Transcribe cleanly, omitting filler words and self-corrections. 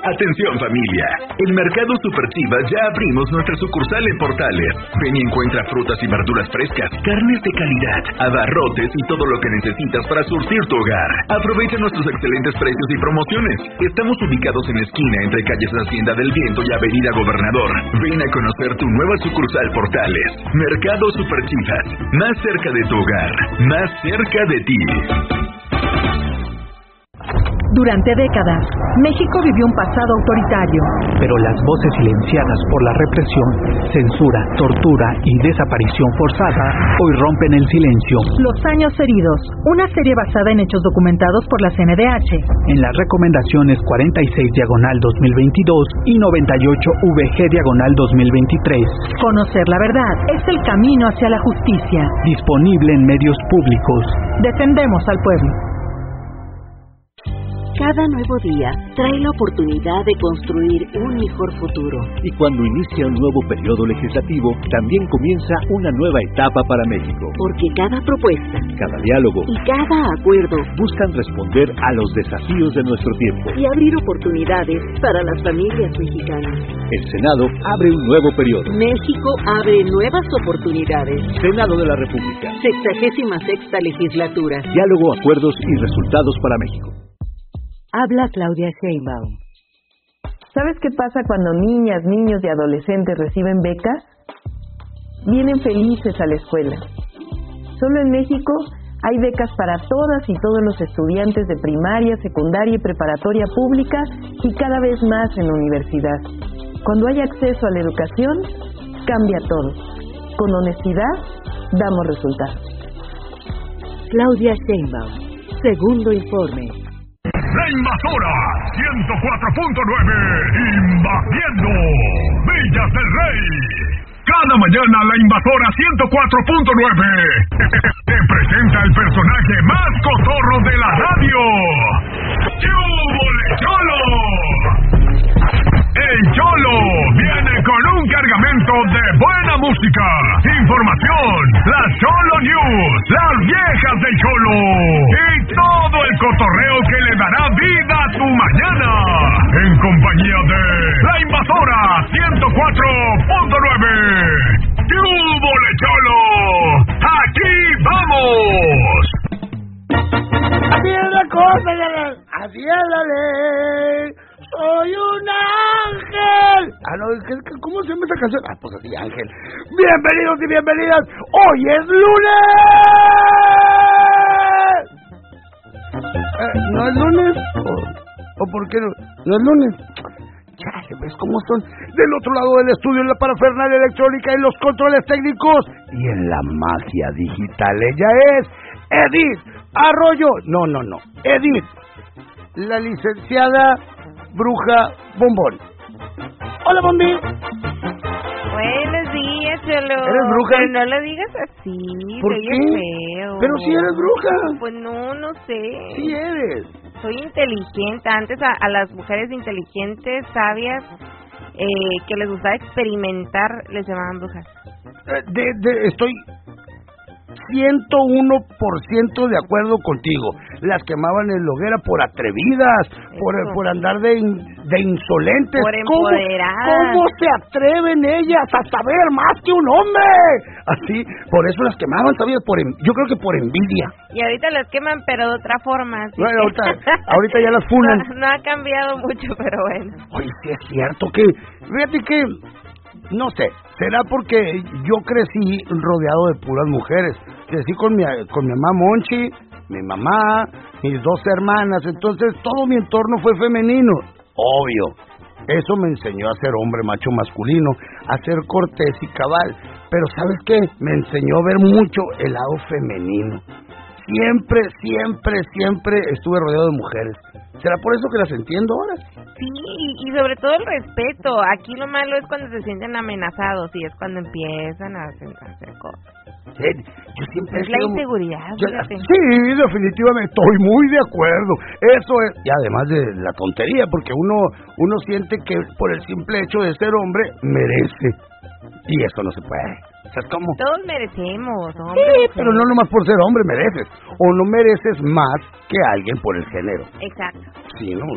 Atención familia, en Mercado Super Chivas ya abrimos nuestra sucursal en Portales. Ven y encuentra frutas y verduras frescas, carnes de calidad, abarrotes y todo lo que necesitas para surtir tu hogar. Aprovecha nuestros excelentes precios y promociones. Estamos ubicados en la esquina entre calles Hacienda del Viento y Avenida Gobernador. Ven a conocer tu nueva sucursal Portales. Mercado Super Chivas, más cerca de tu hogar, más cerca de ti. Durante décadas, México vivió un pasado autoritario. Pero las voces silenciadas por la represión, censura, tortura y desaparición forzada hoy rompen el silencio. Los años heridos, una serie basada en hechos documentados por la CNDH. En las recomendaciones 46/2022 y 98/VG/2023. Conocer la verdad es el camino hacia la justicia. Disponible en medios públicos. Defendemos al pueblo. Cada nuevo día trae la oportunidad de construir un mejor futuro. Y cuando inicia un nuevo periodo legislativo, también comienza una nueva etapa para México. Porque cada propuesta, cada diálogo y cada acuerdo buscan responder a los desafíos de nuestro tiempo y abrir oportunidades para las familias mexicanas. El Senado abre un nuevo periodo. México abre nuevas oportunidades. Senado de la República. 66ª legislatura. Diálogo, acuerdos y resultados para México. Habla Claudia Sheinbaum. ¿Sabes qué pasa cuando niñas, niños y adolescentes reciben becas? Vienen felices a la escuela. Solo en México hay becas para todas y todos los estudiantes de primaria, secundaria y preparatoria pública y cada vez más en la universidad. Cuando hay acceso a la educación, cambia todo. Con honestidad, damos resultados. Claudia Sheinbaum, segundo informe. La Invasora 104.9, invadiendo Villas del Rey. Cada mañana la Invasora 104.9 te presenta el personaje más cotorro de la radio. ¡Chúbole, Cholo! El Cholo viene con un cargamento de buena música, información, las Cholo News, las viejas del Cholo y todo el cotorreo que le dará vida a tu mañana. En compañía de La Invasora 104.9. ¡Chúbole, Cholo! ¡Aquí vamos! Así es la cosa, así es la ley. Soy un ángel. No, ¿cómo se llama esa canción? Pues así, Ángel. Bienvenidos y bienvenidas. Hoy es lunes. ¿No es lunes? ¿O por qué no? ¿No es lunes? Chale, ¿ves cómo son? Del otro lado del estudio, en la parafernalia electrónica, en los controles técnicos y en la magia digital. Ella es Edith Arroyo. No. Edith, la licenciada Bruja Bombón. Hola, Bombi. Buenos días, Cholo. ¿Eres bruja? Pero no lo digas así. ¿Por soy qué? feo. Pero si eres bruja. Pues no sé. Sí eres. Soy inteligente. Antes a las mujeres inteligentes, sabias, que les gustaba experimentar, les llamaban brujas. Estoy 101% de acuerdo contigo. Las quemaban en la hoguera por atrevidas, por andar de insolentes. Por empoderadas. ¿Cómo se atreven ellas a saber más que un hombre? Así, por eso las quemaban, ¿sabías? Yo creo que por envidia. Y ahorita las queman, pero de otra forma. Bueno, ahorita ya las funan. No ha cambiado mucho, pero bueno. Oye, sí es cierto que, fíjate que, no sé, será porque yo crecí rodeado de puras mujeres. Crecí con mi mamá Monchi, mi mamá, mis dos hermanas, entonces todo mi entorno fue femenino. Obvio, eso me enseñó a ser hombre macho masculino, a ser cortés y cabal. Pero ¿sabes qué? Me enseñó a ver mucho el lado femenino. Siempre estuve rodeado de mujeres. ¿Será por eso que las entiendo ahora? Sí, y sobre todo el respeto. Aquí lo malo es cuando se sienten amenazados y es cuando empiezan a hacer cosas. Yo siempre es la inseguridad. Sí, definitivamente, estoy muy de acuerdo. Eso es, y además de la tontería, porque uno siente que por el simple hecho de ser hombre, merece. Y eso no se puede. ¿Sabes cómo? Todos merecemos, hombre. Sí, pero no nomás por ser hombre mereces. O no mereces más que alguien por el género. Exacto. Sí, ¿no?